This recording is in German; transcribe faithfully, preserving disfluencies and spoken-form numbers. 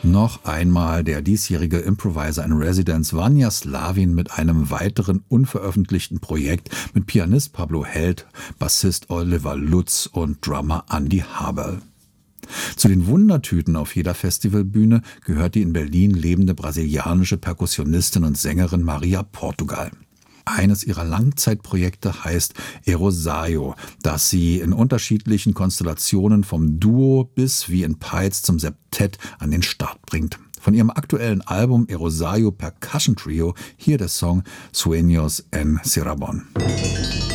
Noch einmal der diesjährige Improviser in Residence Vanja Slavin mit einem weiteren unveröffentlichten Projekt mit Pianist Pablo Held, Bassist Oliver Lutz und Drummer Andy Haberl. Zu den Wundertüten auf jeder Festivalbühne gehört die in Berlin lebende brasilianische Perkussionistin und Sängerin Maria Portugal. Eines ihrer Langzeitprojekte heißt Erosaio, das sie in unterschiedlichen Konstellationen vom Duo bis wie in Peitz zum Septett an den Start bringt. Von ihrem aktuellen Album Erosaio Percussion Trio hier der Song Sueños en Sirabón.